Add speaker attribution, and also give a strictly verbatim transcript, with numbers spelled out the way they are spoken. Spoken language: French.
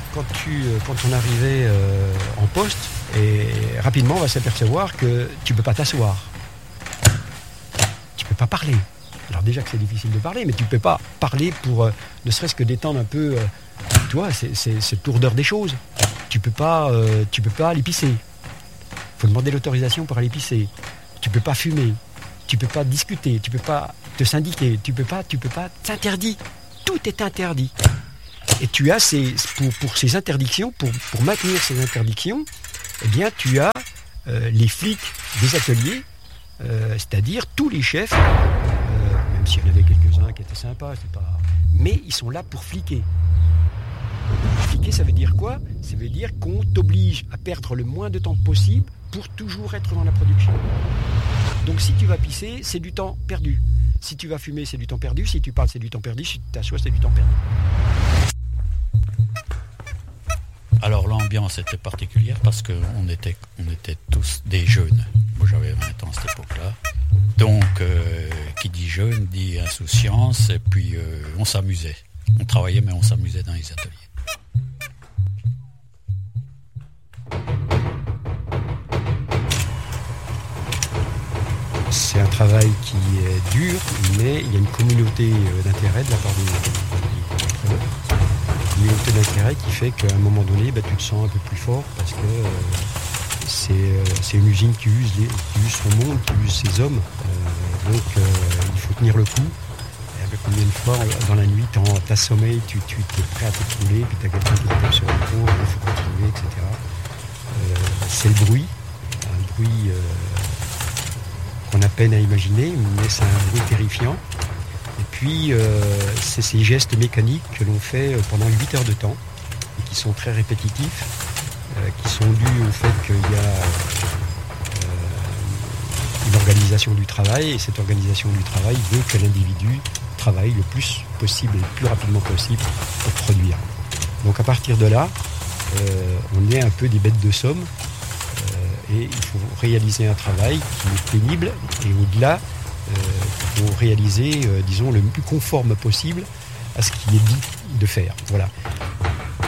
Speaker 1: quand, tu, quand on arrivait euh, en poste, et rapidement on va s'apercevoir que tu ne peux pas t'asseoir. Tu ne peux pas parler. Alors déjà que c'est difficile de parler, mais tu ne peux pas parler pour euh, ne serait-ce que détendre un peu, euh, tu vois, c'est, c'est, cette lourdeur des choses. Tu ne peux pas, euh, tu peux pas aller pisser. Il faut demander l'autorisation pour aller pisser. Tu ne peux pas fumer. Tu ne peux pas discuter. Tu ne peux pas te syndiquer. Tu ne peux pas, tu peux pas, c'est interdit. Tout est interdit. Et tu as ces, pour, pour ces interdictions, pour, pour maintenir ces interdictions, eh bien tu as euh, les flics des ateliers, euh, c'est-à-dire tous les chefs, euh, même s'il y en avait quelques-uns qui étaient sympas, c'est pas... mais ils sont là pour fliquer. Fliquer, ça veut dire quoi? Ça veut dire qu'on t'oblige à perdre le moins de temps possible pour toujours être dans la production. Donc si tu vas pisser, c'est du temps perdu. Si tu vas fumer, c'est du temps perdu. Si tu parles, c'est du temps perdu. Si tu t'assois, c'est du temps perdu.
Speaker 2: Alors l'ambiance était particulière parce qu'on était, on était tous des jeunes. Moi j'avais vingt ans à cette époque-là. Donc euh, qui dit jeune dit insouciance et puis euh, on s'amusait. On travaillait mais on s'amusait dans les ateliers.
Speaker 1: C'est un travail qui est dur, mais il y a une communauté d'intérêt de la part des une communauté d'intérêt qui fait qu'à un moment donné, bah, tu te sens un peu plus fort parce que euh, c'est, euh, c'est une usine qui use, les, qui use son monde, qui use ses hommes. Euh, donc euh, il faut tenir le coup. Et avec combien de fois dans la nuit, tu t'assommeilles, tu, tu es prêt à t'écrouler, puis tu as quelqu'un qui te tape sur le dos, il faut continuer, et cetera. Euh, c'est le bruit, un bruit euh, qu'on a peine à imaginer, mais c'est un bruit terrifiant. Et puis, euh, c'est ces gestes mécaniques que l'on fait pendant huit heures de temps, et qui sont très répétitifs, euh, qui sont dus au fait qu'il y a euh, une organisation du travail, et cette organisation du travail veut que l'individu travaille le plus possible et le plus rapidement possible pour produire. Donc à partir de là, euh, on est un peu des bêtes de somme, euh, et il faut réaliser un travail qui est pénible, et au-delà, Euh, pour réaliser, euh, disons, le plus conforme possible à ce qui est dit de faire. Voilà.